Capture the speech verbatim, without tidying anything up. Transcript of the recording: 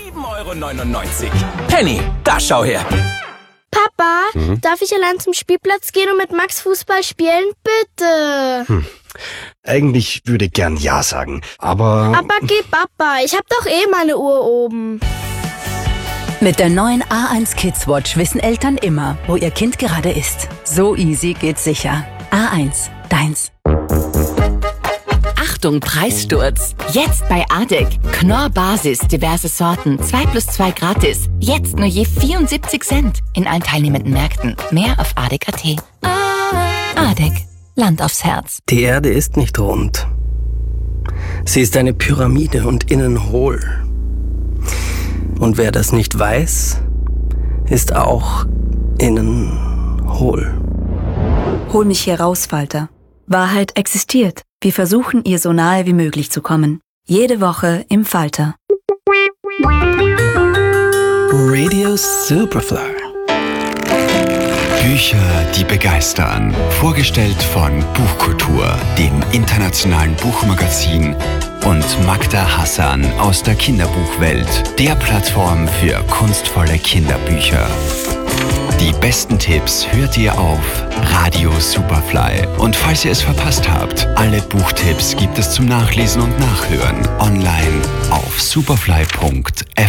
sieben Euro neunundneunzig. Penny, da schau her. Papa, mhm. darf ich allein zum Spielplatz gehen und mit Max Fußball spielen? Bitte. Hm. Eigentlich würde ich gern Ja sagen, aber... Aber geh Papa, ich hab doch eh meine Uhr oben. Mit der neuen A eins Kids Watch wissen Eltern immer, wo ihr Kind gerade ist. So easy geht's sicher. A eins, deins. Achtung, Preissturz. Jetzt bei Adek. Knorr Basis, diverse Sorten, zwei plus zwei gratis. Jetzt nur je vierundsiebzig Cent in allen teilnehmenden Märkten. Mehr auf adek punkt at. Adek. Land aufs Herz. Die Erde ist nicht rund. Sie ist eine Pyramide und innen hohl. Und wer das nicht weiß, ist auch innen hohl. Hol mich hier raus, Falter. Wahrheit existiert. Wir versuchen, ihr so nahe wie möglich zu kommen. Jede Woche im Falter. Radio Superfly. Bücher, die begeistern. Vorgestellt von Buchkultur, dem internationalen Buchmagazin, und Magda Hassan aus der Kinderbuchwelt, der Plattform für kunstvolle Kinderbücher. Die besten Tipps hört ihr auf Radio Superfly. Und falls ihr es verpasst habt, alle Buchtipps gibt es zum Nachlesen und Nachhören online auf superfly punkt f m.